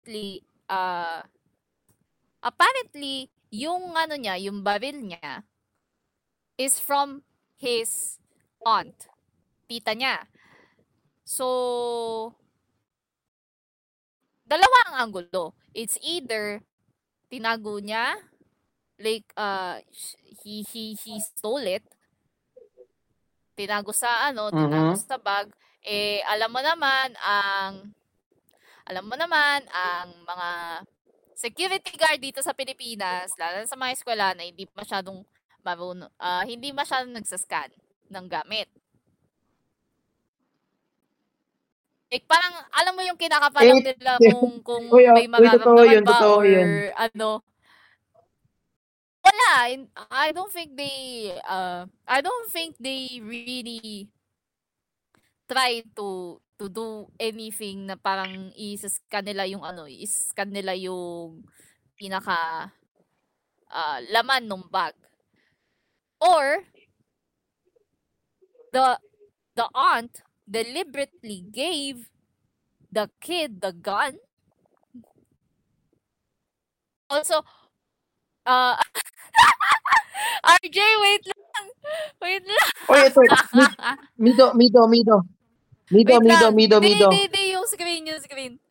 apparently, yung ano niya, yung baril niya, is from his aunt, tita niya. So, dalawa ang anggulo. It's either tinago niya, like, he stole it, tinago sa tinago sa bag, alam mo naman, ang mga security guard dito sa Pilipinas, lalo na sa mga eskwela na hindi masyadong nagsascan ng gamit. Like, parang, alam mo yung kinakapalang nila kung may mararamdaman ba or ano. Wala. I don't think they really try to do anything na parang i-scan nila yung pinaka laman ng bag. Or the aunt deliberately gave the kid the gun. Also, RJ, wait lang. Wait lang. Ito. Mido. Hindi, yung screen. Yung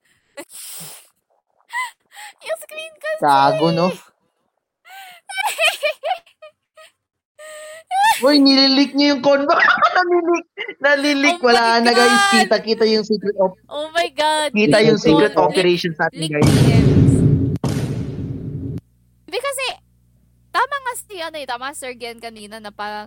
screen kasi. Gago, no? Uy, nililik niyo yung convo. Nalilik. Oh Wala my na, guys. God! Kita yung secret Oh my God! Kita yung secret operations natin, Leak guys. DMs. Kasi, tama Sir Gian kanina na parang,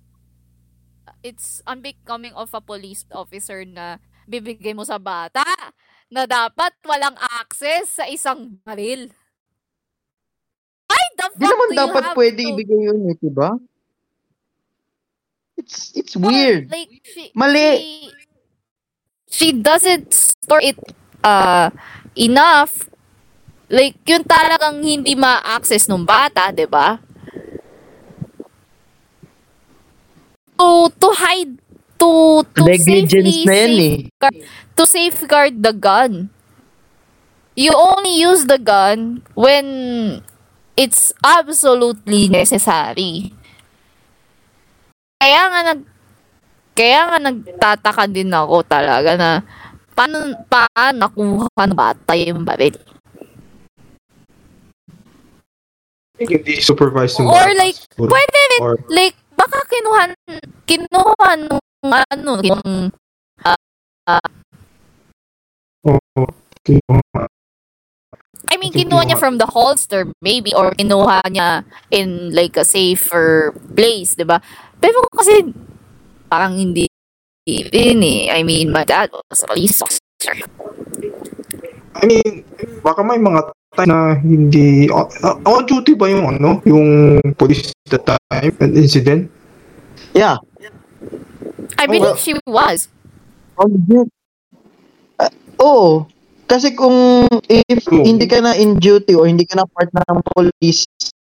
it's unbecoming of a police officer na bibigay mo sa bata na dapat walang access sa isang baril. Why the fuck Di naman do you dapat have pwede to? ibigay yun, diba? It's weird. Like, Mali. she doesn't store it enough. Like, yun talagang hindi ma-access ng bata, diba? To hide, to negligence na yan to safeguard the gun. You only use the gun when it's absolutely necessary. Kaya nga nagtataka din ako talaga na paano nakuha ng bata yung baril. Hindi supervised yung Or bata. like, pwede rin, like, baka kinuha nung I mean, kinuha niya from the holster, maybe, or kinuha niya in like a safer place, diba? Pero kasi, parang hindi rin eh. I mean, my dad was a police officer. I mean, baka may mga time na hindi on duty ba yung yung police that time, an incident? Yeah. I believe she was. Kasi kung if hindi ka na in duty or hindi ka na part ng police,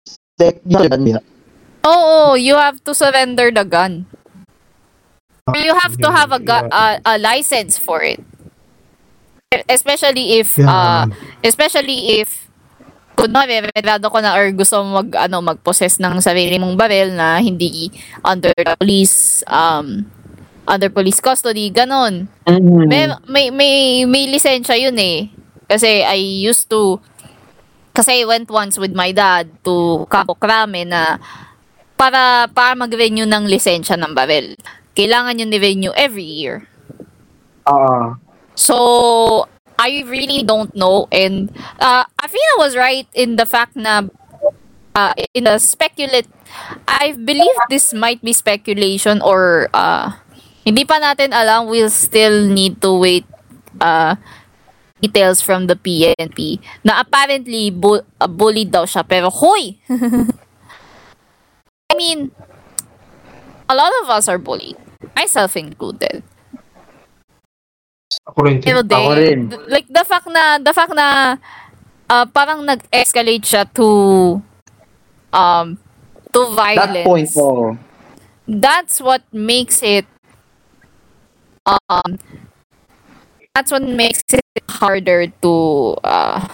you have to surrender the gun. You have to have a license for it. Especially if kunwari revelado ko na or gusto mo mag-possess ng sarili mong baril na hindi under police custody, ganon. May lisensya yun eh. Kasi I went once with my dad to Campo Crame na para mag-renew ng lisensya ng baril. Kailangan yun i-renew every year. So, I really don't know, and Afina was right in the fact na in the I believe this might be speculation or hindi pa natin alam. We'll still need to wait details from the PNP na apparently bullied daw siya, pero hoy! I mean, a lot of us are bullied, myself included. Ako rin. Like the fact na parang nag-escalate siya to violence. That point, That's what makes it harder to